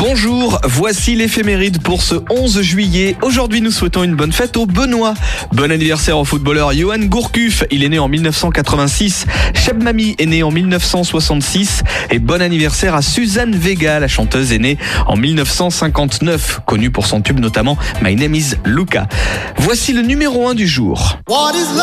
Bonjour, voici l'éphéméride pour ce 11 juillet. Aujourd'hui, nous souhaitons une bonne fête au Benoît. Bon anniversaire au footballeur Johan Gourcuff, il est né en 1986. Cheb Mami est né en 1966. Et bon anniversaire à Suzanne Vega, la chanteuse est née en 1959, connue pour son tube notamment My Name is Luca. Voici le numéro 1 du jour.